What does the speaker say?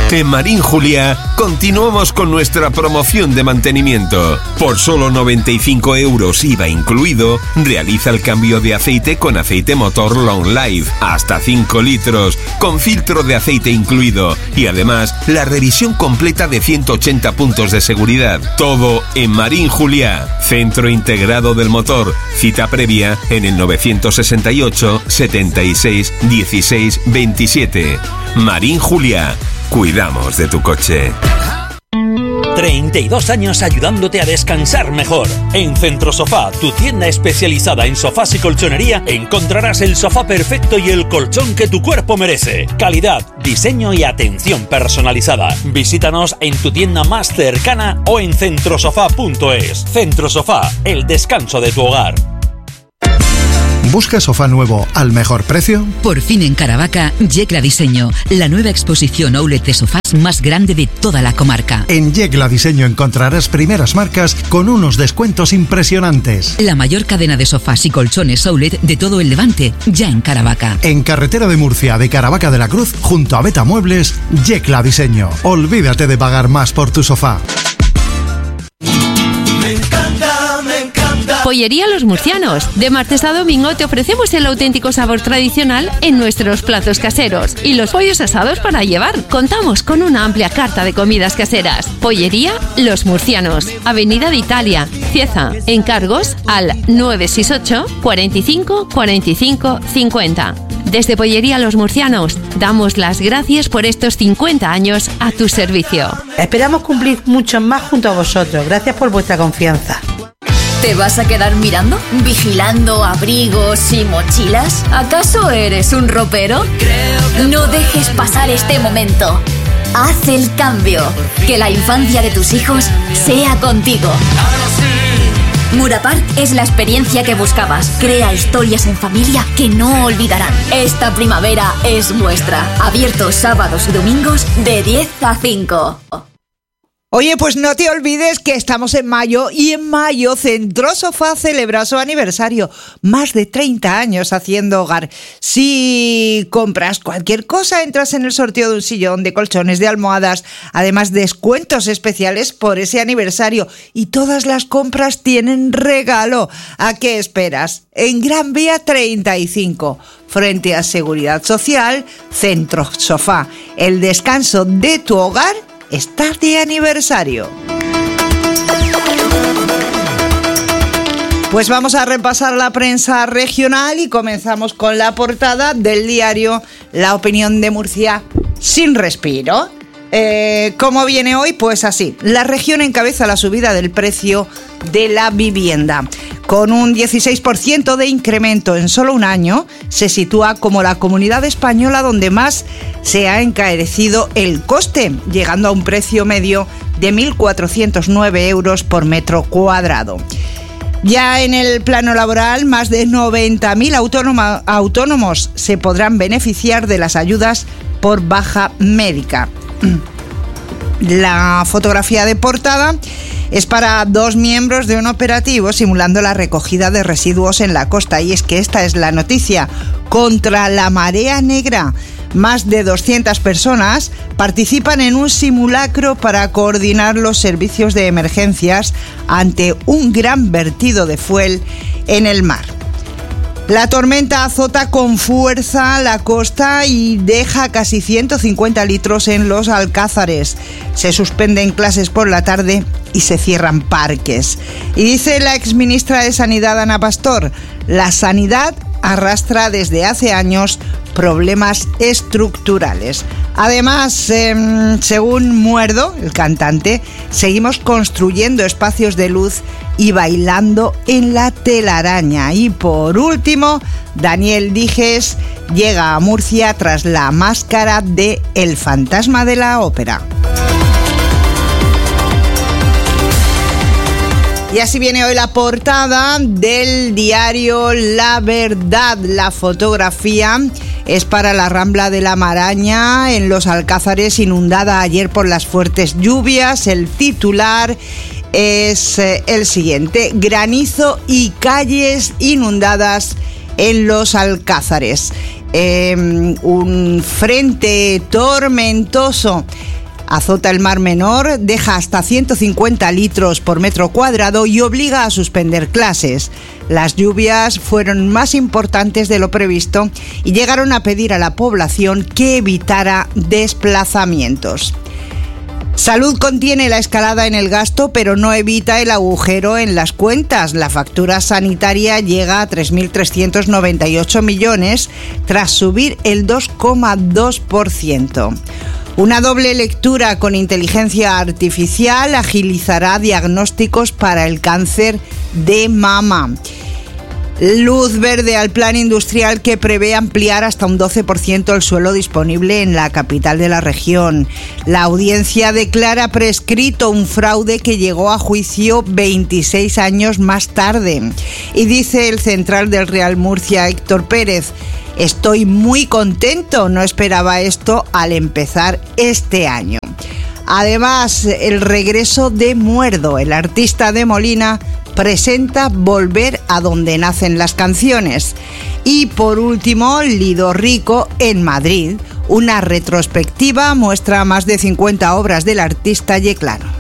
En Marín Juliá continuamos con nuestra promoción de mantenimiento. Por solo 95 euros IVA incluido, realiza el cambio de aceite con aceite motor Long Life, hasta 5 litros, con filtro de aceite incluido, y además la revisión completa de 180 puntos de seguridad. Todo en Marín Juliá, Centro Integrado del Motor. Cita previa en el 968 76 16 27. Marín Juliá. Cuidamos de tu coche. 32 años ayudándote a descansar mejor. En Centrosofá, tu tienda especializada en sofás y colchonería, encontrarás el sofá perfecto y el colchón que tu cuerpo merece. Calidad, diseño y atención personalizada. Visítanos en tu tienda más cercana o en centrosofá.es. Centrosofá, el descanso de tu hogar. ¿Busca sofá nuevo al mejor precio? Por fin en Caravaca, Yecla Diseño, la nueva exposición outlet de sofás más grande de toda la comarca. En Yecla Diseño encontrarás primeras marcas con unos descuentos impresionantes. La mayor cadena de sofás y colchones outlet de todo el Levante, ya en Caravaca. En Carretera de Murcia, de Caravaca de la Cruz, junto a Beta Muebles, Yecla Diseño. Olvídate de pagar más por tu sofá. Pollería Los Murcianos. De martes a domingo te ofrecemos el auténtico sabor tradicional en nuestros platos caseros y los pollos asados para llevar. Contamos con una amplia carta de comidas caseras. Pollería Los Murcianos. Avenida de Italia, Cieza. Encargos al 968 45 45 50. Desde Pollería Los Murcianos damos las gracias por estos 50 años a tu servicio. Esperamos cumplir muchos más junto a vosotros. Gracias por vuestra confianza. ¿Te vas a quedar mirando? ¿Vigilando abrigos y mochilas? ¿Acaso eres un ropero? No dejes pasar este momento. Haz el cambio. Que la infancia de tus hijos sea contigo. Murapark es la experiencia que buscabas. Crea historias en familia que no olvidarán. Esta primavera es nuestra. Abierto sábados y domingos de 10 a 5. Oye, pues no te olvides que estamos en mayo y en mayo Centrosofá celebra su aniversario. Más de 30 años haciendo hogar. Si compras cualquier cosa, entras en el sorteo de un sillón, de colchones, de almohadas. Además, descuentos especiales por ese aniversario. Y todas las compras tienen regalo. ¿A qué esperas? En Gran Vía 35, frente a Seguridad Social, Centrosofá. El descanso de tu hogar está de aniversario. Pues vamos a repasar la prensa regional y comenzamos con la portada del diario La Opinión de Murcia, sin respiro. ¿Cómo viene hoy? Pues así. La región encabeza la subida del precio de la vivienda. Con un 16% de incremento en solo un año, se sitúa como la comunidad española donde más se ha encarecido el coste, llegando a un precio medio de 1.409 euros por metro cuadrado. Ya en el plano laboral, más de 90.000 autónomos se podrán beneficiar de las ayudas por baja médica. La fotografía de portada es para dos miembros de un operativo simulando la recogida de residuos en la costa. Y es que esta es la noticia. Contra la marea negra, más de 200 personas participan en un simulacro para coordinar los servicios de emergencias ante un gran vertido de fuel en el mar. La tormenta azota con fuerza la costa y deja casi 150 litros en los alcázares. Se suspenden clases por la tarde y se cierran parques. Y dice la exministra de Sanidad, Ana Pastor, la sanidad arrastra desde hace años problemas estructurales. Además, según Muerdo, el cantante, seguimos construyendo espacios de luz y bailando en la telaraña. Y por último, Daniel Dijes llega a Murcia tras la máscara de El fantasma de la ópera. Y así viene hoy la portada del diario La Verdad. La fotografía es para la Rambla de la Maraña, en los Alcázares, inundada ayer por las fuertes lluvias. El titular es el siguiente: granizo y calles inundadas en los Alcázares. Un frente tormentoso Azota el Mar Menor, deja hasta 150 litros por metro cuadrado y obliga a suspender clases. Las lluvias fueron más importantes de lo previsto y llegaron a pedir a la población que evitara desplazamientos. Salud contiene la escalada en el gasto, pero no evita el agujero en las cuentas. La factura sanitaria llega a 3.398 millones tras subir el 2,2%. Una doble lectura con inteligencia artificial agilizará diagnósticos para el cáncer de mama. Luz verde al plan industrial que prevé ampliar hasta un 12% el suelo disponible en la capital de la región. La audiencia declara prescrito un fraude que llegó a juicio 26 años más tarde. Y dice el central del Real Murcia, Héctor Pérez: estoy muy contento, no esperaba esto al empezar este año. Además, el regreso de Muerdo, el artista de Molina, presenta Volver a donde nacen las canciones. Y por último, Lido Rico en Madrid. Una retrospectiva muestra más de 50 obras del artista yeclano.